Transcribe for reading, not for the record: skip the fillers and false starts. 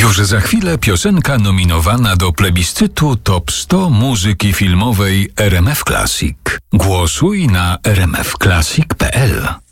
Już za chwilę piosenka nominowana do plebiscytu Top 100 muzyki filmowej RMF Classic. Głosuj na rmfclassic.pl.